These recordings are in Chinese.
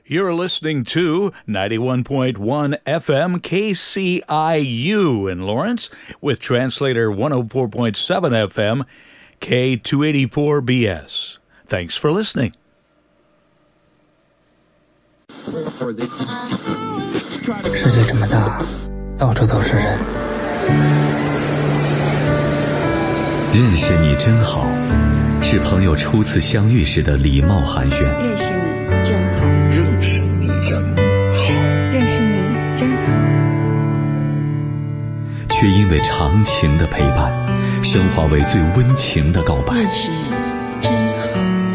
You're listening to 91.1 FM KCIU in Lawrence with translator 104.7 FM K284BS. Thanks for listening. 世界这么大，到处都是人。 认识你真好，是朋友初次相遇时的礼貌寒暄。 认识你真好， 认识你真好， 认识你真好。 却因为长情的陪伴，升华为最温情的告白。 认识你真好。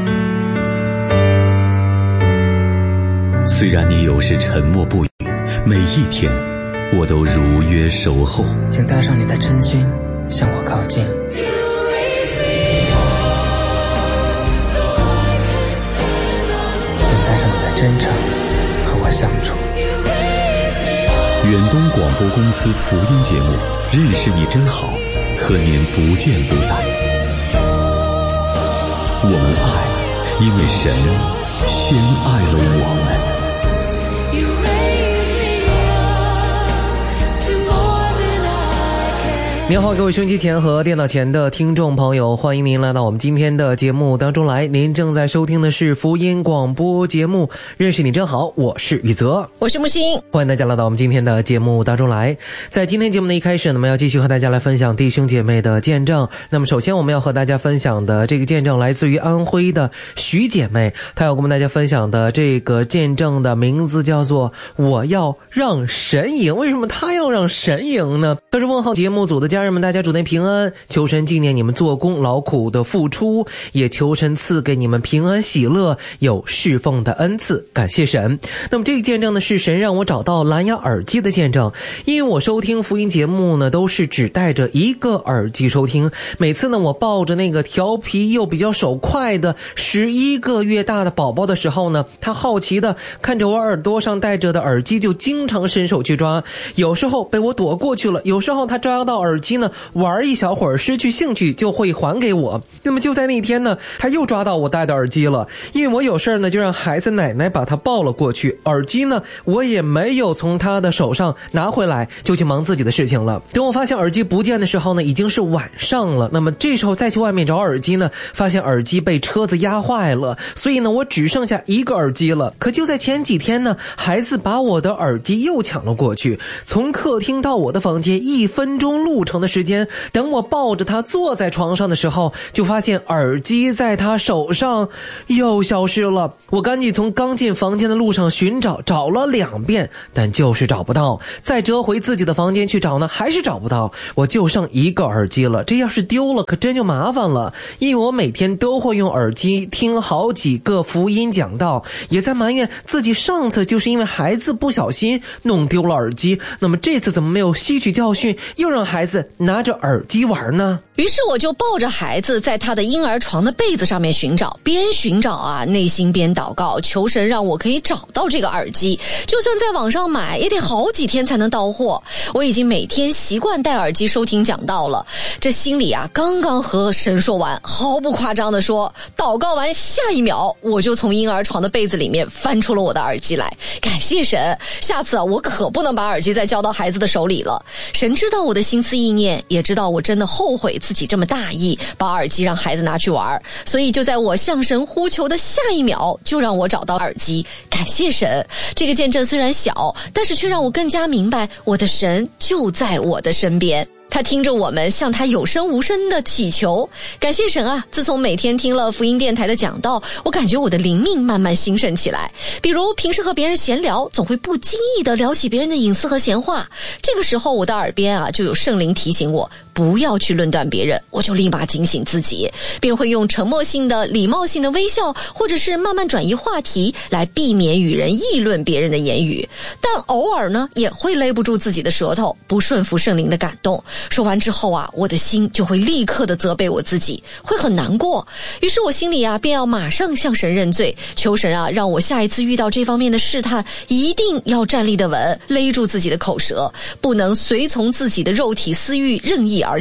虽然你有时沉默不语，每一天我都如约守候。 请带上你的真心向我靠近。请带上你的真诚和我相处。 远东广播公司福音节目《认识你真好》，和您不见不散。我们爱，因为神先爱了我们。 您好，各位收音机前和电脑前的听众朋友，欢迎您来到我们今天的节目当中来。您正在收听的是福音广播节目《认识你真好》，我是宇泽， 我是木星， 欢迎大家来到我们今天的节目当中来。在今天节目的一开始，那么要继续和大家来分享弟兄姐妹的见证。那么首先我们要和大家分享的这个见证来自于安徽的徐姐妹，她要跟我们大家分享的这个见证的名字叫做我要让神赢。为什么她要让神赢呢？她是问候节目组的家人们，大家主内平安，求神纪念你们做工劳苦的付出，也求神赐给你们平安喜乐，有侍奉的恩赐，感谢神。那么这个见证呢，是神让我找到蓝牙耳机的见证。因为我收听福音节目呢，都是只带着一个耳机收听，每次呢我抱着那个调皮又比较手快的11个月大的宝宝的时候呢，他好奇的看着我耳朵上戴着的耳机，就经常伸手去抓，有时候被我躲过去了，有时候他抓到耳机呢玩一小会儿，失去兴趣就会还给我。那么就在那天呢，他又抓到我戴的耳机了，因为我有事呢，就让孩子奶奶把他抱了过去，耳机呢我也没有从他的手上拿回来，就去忙自己的事情了。等我发现耳机不见的时候呢，已经是晚上了。那么这时候再去外面找耳机呢，发现耳机被车子压坏了，所以呢我只剩下一个耳机了。可就在前几天呢，孩子把我的耳机又抢了过去，从客厅到我的房间1分钟路程的时间，等我抱着他坐在床上的时候，就发现耳机在他手上又消失了。我赶紧从刚进房间的路上寻找，找了2遍，但就是找不到。再折回自己的房间去找呢，还是找不到。我就剩一个耳机了，这要是丢了可真就麻烦了。因为我每天都会用耳机听好几个福音讲道，也在埋怨自己上次就是因为孩子不小心弄丢了耳机，那么这次怎么没有吸取教训，又让孩子拿着耳机玩呢？ 于是我就抱着孩子在他的婴儿床的被子上面寻找，边寻找啊，内心边祷告，求神让我可以找到这个耳机，就算在网上买也得好几天才能到货。我已经每天习惯戴耳机收听讲道了，这心里啊刚刚和神说完，毫不夸张的说，祷告完下一秒我就从婴儿床的被子里面翻出了我的耳机来，感谢神，下次啊我可不能把耳机再交到孩子的手里了。神知道我的心思意念，也知道我真的后悔自己这么大意，把耳机让孩子拿去玩，所以就在我向神呼求的下一秒，就让我找到耳机，感谢神。这个见证虽然小，但是却让我更加明白，我的神就在我的身边，他听着我们向他有声无声的祈求，感谢神啊！自从每天听了福音电台的讲道，我感觉我的灵命慢慢兴盛起来。比如平时和别人闲聊，总会不经意的聊起别人的隐私和闲话，这个时候我的耳边啊就有圣灵提醒我不要去论断别人，我就立马警醒自己，便会用沉默性的礼貌性的微笑，或者是慢慢转移话题，来避免与人议论别人的言语。但偶尔呢也会勒不住自己的舌头，不顺服圣灵的感动，说完之后啊，我的心就会立刻的责备我自己，会很难过。于是我心里啊便要马上向神认罪，求神啊让我下一次遇到这方面的试探，一定要站立得稳，勒住自己的口舌，不能随从自己的肉体私欲任意而行。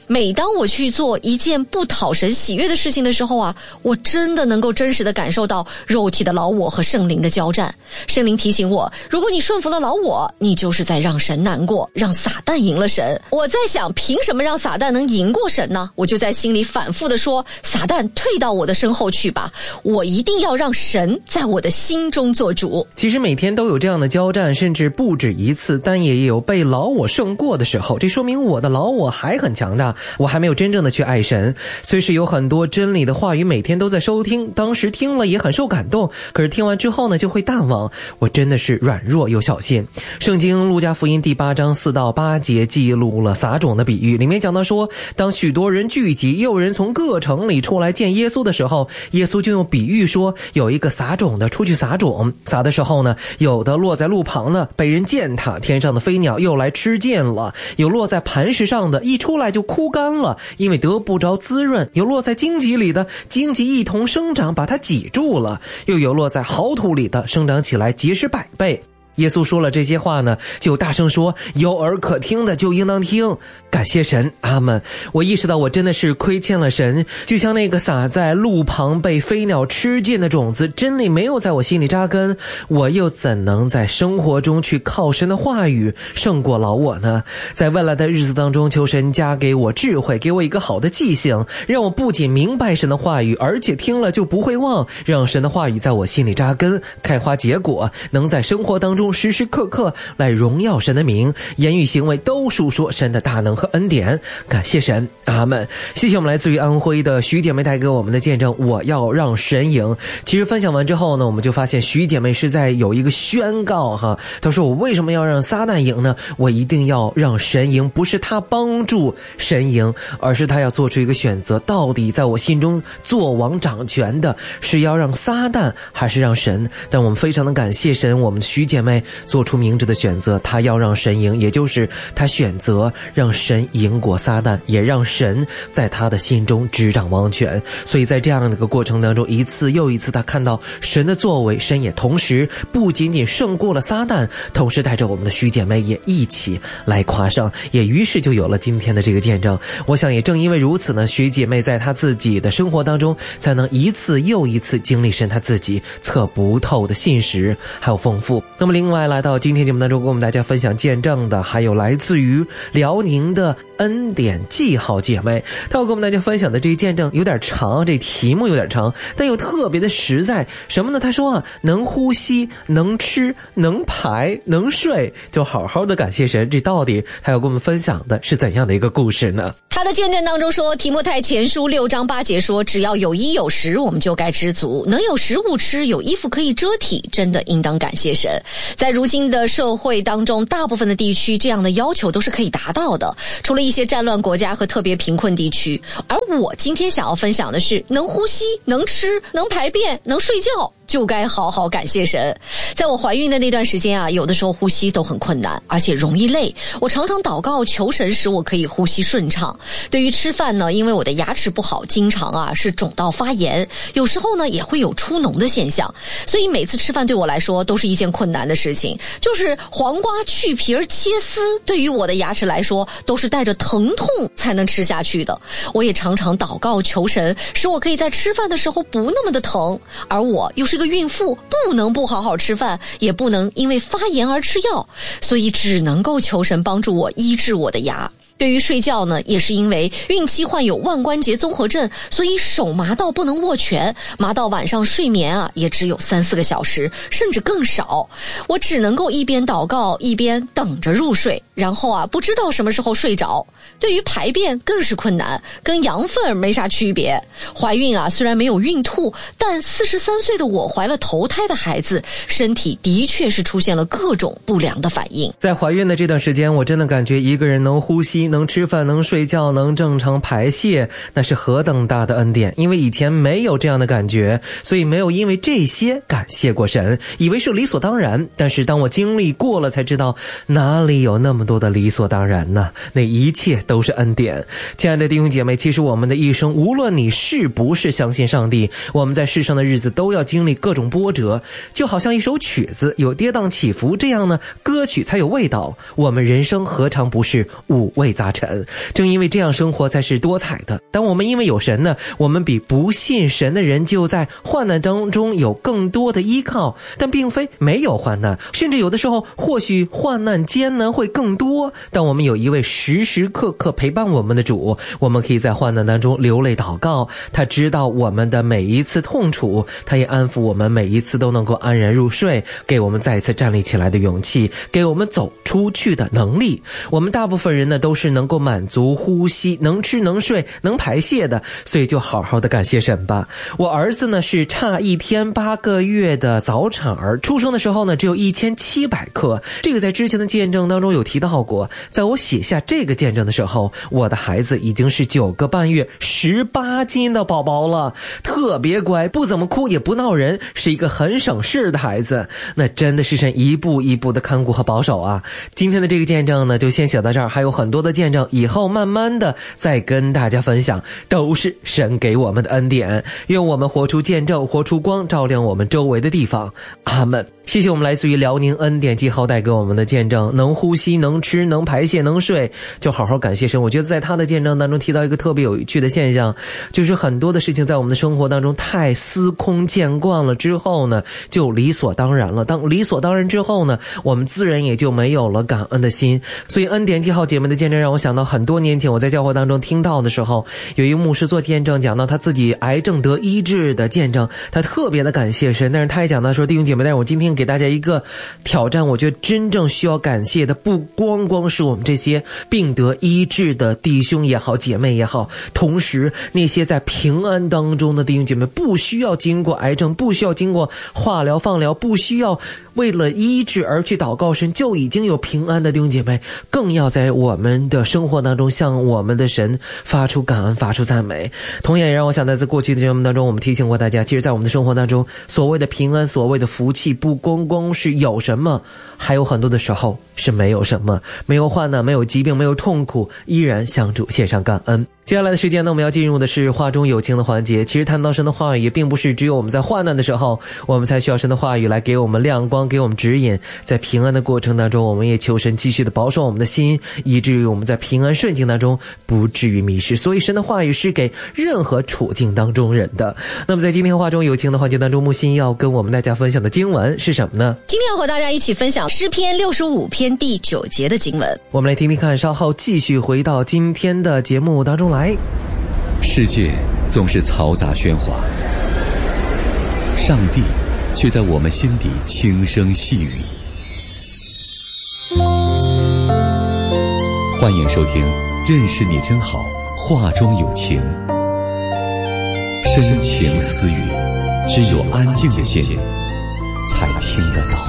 每当我去做一件不讨神喜悦的事情的时候啊，我真的能够真实的感受到肉体的老我和圣灵的交战。圣灵提醒我，如果你顺服了老我，你就是在让神难过，让撒旦赢了神。我在想，凭什么让撒旦能赢过神呢？我就在心里反复的说，撒旦退到我的身后去吧，我一定要让神在我的心中做主。 其实每天都有这样的交战，甚至不止一次，但也有被老我胜过的时候，这说明我的老我还很强大，我还没有真正的去爱神。虽是有很多真理的话语每天都在收听，当时听了也很受感动，可是听完之后呢就会淡忘，我真的是软弱又小心。圣经路加福音第8章4到8节记录了撒种的比喻，里面讲到说，当许多人聚集，也有人从各城里出来见耶稣的时候，耶稣就用比喻说，有一个撒种的出去撒种，撒的时候呢，有的落在路旁的，被人践踏，天上的飞鸟又来吃尽了；有落在磐石上的，一出来就枯干了，因为得不着滋润；有落在荆棘里的，荆棘一同生长，把它挤住了；又有落在好土里的，生长起来结实100倍。耶稣说了这些话呢，就大声说，有耳可听的就应当听。感谢神，阿们。我意识到我真的是亏欠了神，就像那个撒在路旁被飞鸟吃尽的种子，真理没有在我心里扎根，我又怎能在生活中去靠神的话语胜过老我呢？在未来的日子当中，求神加给我智慧，给我一个好的记性，让我不仅明白神的话语，而且听了就不会忘，让神的话语在我心里扎根，开花结果，能在生活当中时时刻刻来荣耀神的名，言语行为都述说神的大能和恩典。感谢神，阿们。谢谢我们来自于安徽的徐姐妹带给我们的见证，我要让神赢。其实分享完之后呢，我们就发现徐姐妹是在有一个宣告哈，她说，我为什么要让撒旦赢呢？我一定要让神赢，不是他帮助神赢，而是他要做出一个选择，到底在我心中做王掌权的是要让撒旦还是让神？但我们非常的感谢神，我们的徐姐妹做出明智的选择，他要让神赢，也就是他选择让神赢过撒旦，也让神在他的心中执掌王权。所以在这样的一个过程当中，一次又一次他看到神的作为，神也同时不仅仅胜过了撒旦，同时带着我们的徐姐妹也一起来夸胜，也于是就有了今天的这个见证。我想也正因为如此呢，徐姐妹在她自己的生活当中才能一次又一次经历神她自己测不透的信实还有丰富。那么另外来到今天节目当中跟我们大家分享见证的还有来自于辽宁的恩典记号姐妹，她要跟我们大家分享的这一见证有点长，这题目有点长，但又特别的实在。什么呢？她说啊，能呼吸，能吃，能排，能睡，就好好的感谢神。这到底她要跟我们分享的是怎样的一个故事呢？ 他的见证当中说，提摩太前书6章8节说，只要有衣有食，我们就该知足，能有食物吃，有衣服可以遮体，真的应当感谢神。在如今的社会当中，大部分的地区这样的要求都是可以达到的，除了一些战乱国家和特别贫困地区。而我今天想要分享的是，能呼吸，能吃，能排便，能睡觉，就该好好感谢神。在我怀孕的那段时间啊，有的时候呼吸都很困难，而且容易累，我常常祷告求神使我可以呼吸顺畅。对于吃饭呢，因为我的牙齿不好，经常啊是肿到发炎，有时候呢也会有出脓的现象，所以每次吃饭对我来说都是一件困难的事情。就是黄瓜去皮儿切丝，对于我的牙齿来说都是带着疼痛才能吃下去的。我也常常祷告求神使我可以在吃饭的时候不那么的疼，而我又是个孕妇，不能不好好吃饭，也不能因为发炎而吃药，所以只能够求神帮助我医治我的牙。对于睡觉呢，也是因为孕期患有腕关节综合症，所以手麻到不能握拳，麻到晚上睡眠啊也只有3-4个小时，甚至更少。我只能够一边祷告一边等着入睡，然后啊不知道什么时候睡着。对于排便更是困难，跟羊粪没啥区别。怀孕啊虽然没有孕吐，但43岁的我怀了头胎的孩子，身体的确是出现了各种不良的反应。 在怀孕的这段时间，我真的感觉一个人能呼吸，能吃饭，能睡觉，能正常排泄，那是何等大的恩典。因为以前没有这样的感觉，所以没有因为这些感谢过神，以为是理所当然。但是当我经历过了才知道，哪里有那么多的理所当然呢？那一切都是恩典。亲爱的弟兄姐妹，其实我们的一生，无论你是不是相信上帝，我们在世上的日子都要经历各种波折，就好像一首曲子有跌宕起伏，这样呢歌曲才有味道。我们人生何尝不是五味杂陈。正因为这样，生活才是多彩的。当我们因为有神呢，我们比不信神的人就在患难当中有更多的依靠，但并非没有患难，甚至有的时候或许患难艰难会更多。但我们有一位时时刻刻陪伴我们的主，我们可以在患难当中流泪祷告，他知道我们的每一次痛楚，他也安抚我们每一次都能够安然入睡，给我们再一次站立起来的勇气，给我们走出去的能力。我们大部分人呢都是能够满足呼吸，能吃能睡能排泄的，所以就好好的感谢神吧。我儿子呢是差1天8个月的早产儿，出生的时候呢只有1700克，这个在之前的见证当中有提到过。在我写下这个见证的时候，我的孩子已经是9个半月18斤的宝宝了，特别乖，不怎么哭也不闹人，是一个很省事的孩子。那真的是神一步一步的看顾和保守啊。今天的这个见证呢就先写到这儿，还有很多的见证以后慢慢的再跟大家分享，都是神给我们的恩典。愿我们活出见证，活出光，照亮我们周围的地方。阿们。谢谢我们来自于辽宁恩典记号带给我们的见证，能呼吸能吃能排泄能睡，就好好感谢神。我觉得在他的见证当中提到一个特别有趣的现象，就是很多的事情在我们的生活当中太司空见惯了之后呢就理所当然了，当理所当然之后呢，我们自然也就没有了感恩的心。所以恩典记号姐妹的见证让我想到很多年前我在教会当中听到的时候，有一个牧师做见证，讲到他自己癌症得医治的见证，他特别的感谢神。但是他也讲到说，弟兄姐妹，但是我今天给大家一个挑战，我觉得真正需要感谢的不光光是我们这些病得医治的弟兄也好姐妹也好，同时那些在平安当中的弟兄姐妹，不需要经过癌症，不需要经过化疗放疗，不需要为了医治而去祷告神就已经有平安的弟兄姐妹，更要在我们的生活当中向我们的神发出感恩，发出赞美。同样也让我想到在过去的节目当中我们提醒过大家，其实在我们的生活当中，所谓的平安，所谓的福气，不光光是有什么，还有很多的时候是没有什么，没有患难，没有疾病，没有痛苦，依然向主献上感恩。接下来的时间呢，我们要进入的是话中有情的环节。其实谈到神的话语，也并不是只有我们在患难的时候我们才需要神的话语来给我们亮光，给我们指引。在平安的过程当中，我们也求神继续的保守我们的心，以至于我们在平安顺境当中不至于迷失。所以神的话语是给任何处境当中人的。那么在今天话中有情的环节当中，木心要跟我们大家分享的经文是什么呢？ 今天要和大家一起分享诗篇65篇第9节的经文。 我们来听听看，稍后继续回到今天的节目当中来。 世界总是嘈杂喧哗，上帝却在我们心底轻声细语。欢迎收听认识你真好，话中有情，深情私语，只有安静的心才听得到。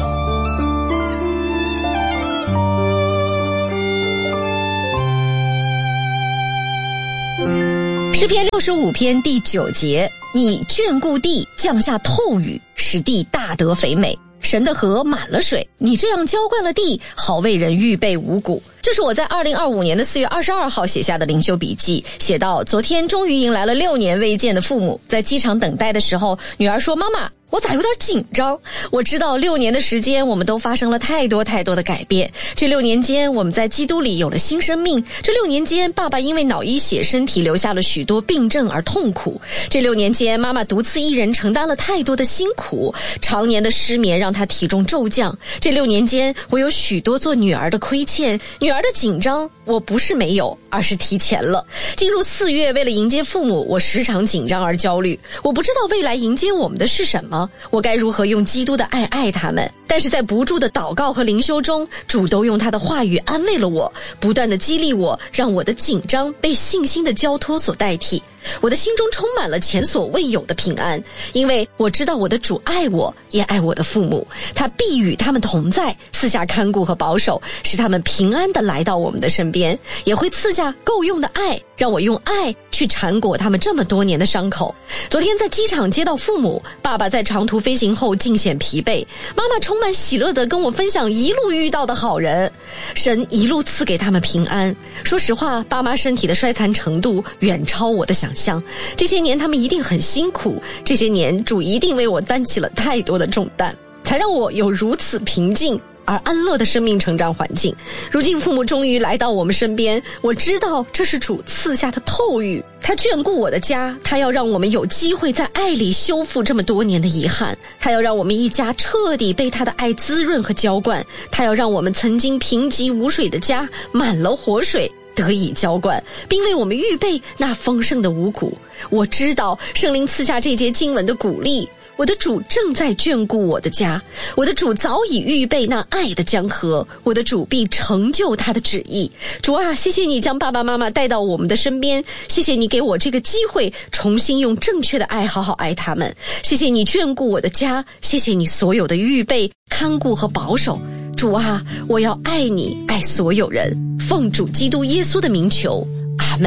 诗篇65篇第9节，你眷顾地，降下透雨，使地大得肥美。神的河满了水，你这样浇灌了地，好为人预备五谷。这是我在2025年的4月22号写下的灵修笔记，写到昨天终于迎来了6年未见的父母，在机场等待的时候，女儿说，妈妈，我咋有点紧张？我知道6年的时间，我们都发生了太多的改变。这6年间，我们在基督里有了新生命。这6年间，爸爸因为脑溢血身体留下了许多病症而痛苦。这6年间，妈妈独自一人承担了太多的辛苦，常年的失眠让她体重骤降。这6年间，我有许多做女儿的亏欠，女儿的紧张，我不是没有，而是提前了。进入4月，为了迎接父母，我时常紧张而焦虑。我不知道未来迎接我们的是什么，我该如何用基督的爱爱他们？但是在不住的祷告和灵修中，主都用他的话语安慰了我，不断的激励我，让我的紧张被信心的交托所代替。我的心中充满了前所未有的平安，因为我知道我的主爱我，也爱我的父母，他必与他们同在，赐下看顾和保守，使他们平安地来到我们的身边，也会赐下够用的爱，让我用爱去缠裹他们这么多年的伤口。昨天在机场接到父母，爸爸在长途飞行后尽显疲惫，妈妈充满喜乐地跟我分享一路遇到的好人，神一路赐给他们平安。说实话，爸妈身体的衰残程度远超我的想象，这些年他们一定很辛苦，这些年主一定为我担起了太多的重担，才让我有如此平静而安乐的生命成长环境。如今父母终于来到我们身边，我知道这是主赐下的透谕，他眷顾我的家，他要让我们有机会在爱里修复这么多年的遗憾，他要让我们一家彻底被他的爱滋润和浇灌，他要让我们曾经贫瘠无水的家满了活水，得以浇灌，并为我们预备那丰盛的五谷。我知道圣灵赐下这节经文的鼓励，我的主正在眷顾我的家，我的主早已预备那爱的江河，我的主必成就他的旨意。主啊，谢谢你将爸爸妈妈带到我们的身边，谢谢你给我这个机会重新用正确的爱好好爱他们，谢谢你眷顾我的家，谢谢你所有的预备、看顾和保守。主啊，我要爱你，爱所有人，奉主基督耶稣的名求，阿们。